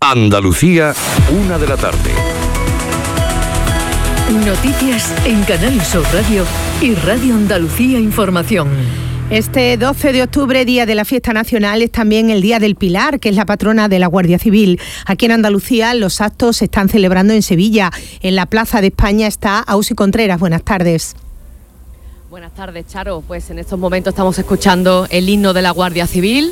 Andalucía, 1 de la tarde. Noticias en Canal Sur Radio y Radio Andalucía Información. Este 12 de octubre, Día de la Fiesta Nacional, es también el Día del Pilar, que es la patrona de la Guardia Civil. Aquí en Andalucía los actos se están celebrando en Sevilla. En la Plaza de España está Ausi Contreras. Buenas tardes. Buenas tardes, Charo. Pues en estos momentos estamos escuchando el himno de la Guardia Civil.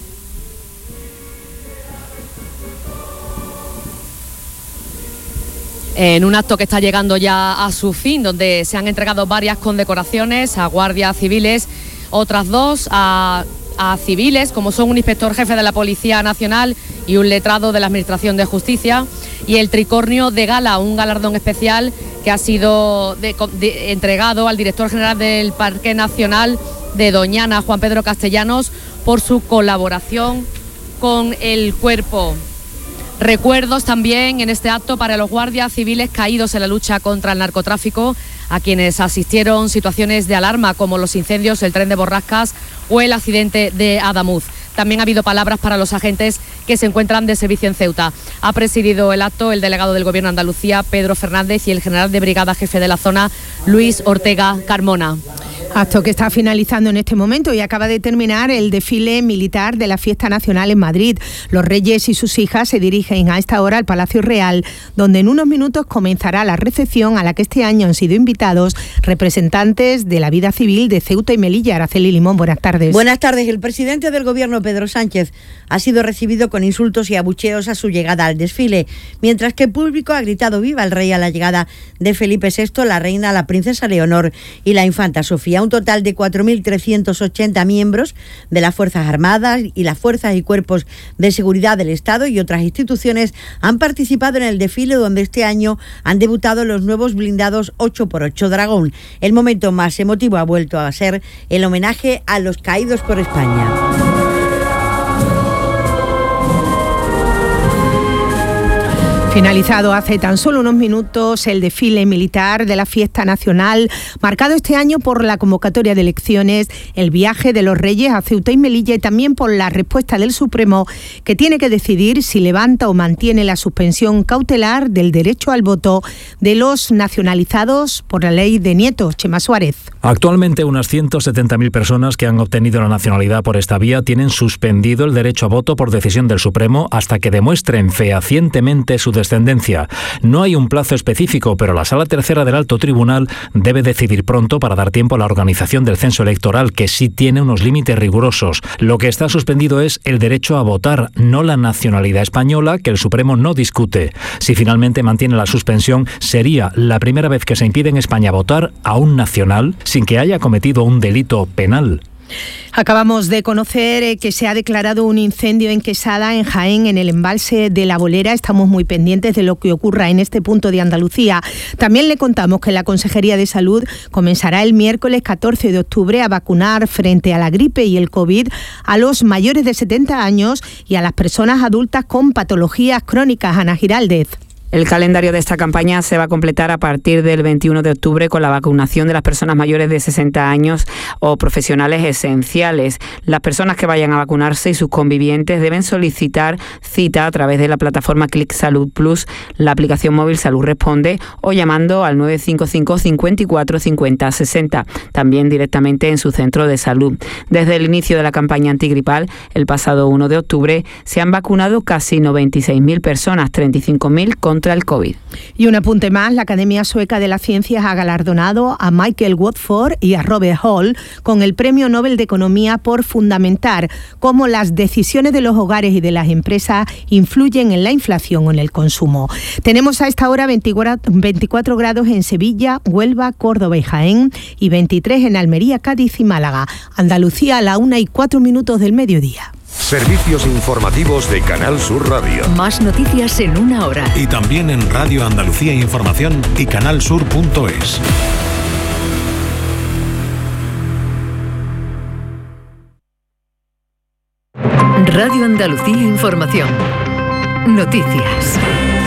En un acto que está llegando ya a su fin, donde se han entregado varias condecoraciones a guardias civiles, otras dos a civiles, como son un inspector jefe de la Policía Nacional y un letrado de la Administración de Justicia, y el tricornio de gala, un galardón especial que ha sido entregado al director general del Parque Nacional de Doñana, Juan Pedro Castellanos, por su colaboración con el cuerpo. Recuerdos también en este acto para los guardias civiles caídos en la lucha contra el narcotráfico, a quienes asistieron situaciones de alarma como los incendios, el tren de Borrascas o el accidente de Adamuz. También ha habido palabras para los agentes que se encuentran de servicio en Ceuta. Ha presidido el acto el delegado del Gobierno de Andalucía, Pedro Fernández, y el general de brigada jefe de la zona, Luis Ortega Carmona. Acto que está finalizando en este momento y acaba de terminar el desfile militar de la Fiesta Nacional en Madrid. Los reyes y sus hijas se dirigen a esta hora al Palacio Real, donde en unos minutos comenzará la recepción a la que este año han sido invitados representantes de la vida civil de Ceuta y Melilla. Araceli Limón, buenas tardes. Buenas tardes. El presidente del Gobierno, Pedro Sánchez, ha sido recibido con insultos y abucheos a su llegada al desfile, mientras que el público ha gritado viva el rey a la llegada de Felipe VI, la reina, la princesa Leonor y la infanta Sofía. Un total de 4.380 miembros de las Fuerzas Armadas y las Fuerzas y Cuerpos de Seguridad del Estado y otras instituciones han participado en el desfile, donde este año han debutado los nuevos blindados 8x8 Dragón. El momento más emotivo ha vuelto a ser el homenaje a los caídos por España. Finalizado hace tan solo unos minutos el desfile militar de la Fiesta Nacional, marcado este año por la convocatoria de elecciones, el viaje de los Reyes a Ceuta y Melilla y también por la respuesta del Supremo, que tiene que decidir si levanta o mantiene la suspensión cautelar del derecho al voto de los nacionalizados por la ley de nietos. Chema Suárez. Actualmente unas 170.000 personas que han obtenido la nacionalidad por esta vía tienen suspendido el derecho a voto por decisión del Supremo hasta que demuestren fehacientemente su descendencia. No hay un plazo específico, pero la Sala Tercera del Alto Tribunal debe decidir pronto para dar tiempo a la organización del censo electoral, que sí tiene unos límites rigurosos. Lo que está suspendido es el derecho a votar, no la nacionalidad española, que el Supremo no discute. Si finalmente mantiene la suspensión, sería la primera vez que se impide en España votar a un nacional sin que haya cometido un delito penal. Acabamos de conocer que se ha declarado un incendio en Quesada, en Jaén, en el embalse de La Bolera. Estamos muy pendientes de lo que ocurra en este punto de Andalucía. También le contamos que la Consejería de Salud comenzará el miércoles 14 de octubre a vacunar frente a la gripe y el COVID a los mayores de 70 años y a las personas adultas con patologías crónicas. Ana Giraldez. El calendario de esta campaña se va a completar a partir del 21 de octubre con la vacunación de las personas mayores de 60 años o profesionales esenciales. Las personas que vayan a vacunarse y sus convivientes deben solicitar cita a través de la plataforma Clic Salud Plus, la aplicación móvil Salud Responde o llamando al 955 54 50 60, también directamente en su centro de salud. Desde el inicio de la campaña antigripal, el pasado 1 de octubre, se han vacunado casi 96.000 personas, 35.000 contra el COVID. Y un apunte más, la Academia Sueca de las Ciencias ha galardonado a Michael Watford y a Robert Hall con el Premio Nobel de Economía por fundamentar cómo las decisiones de los hogares y de las empresas influyen en la inflación o en el consumo. Tenemos a esta hora 24 grados en Sevilla, Huelva, Córdoba y Jaén y 23 en Almería, Cádiz y Málaga. Andalucía a la 1:04 del mediodía. Servicios informativos de Canal Sur Radio. Más noticias en una hora. Y también en Radio Andalucía Información y canalsur.es. Radio Andalucía Información. Noticias.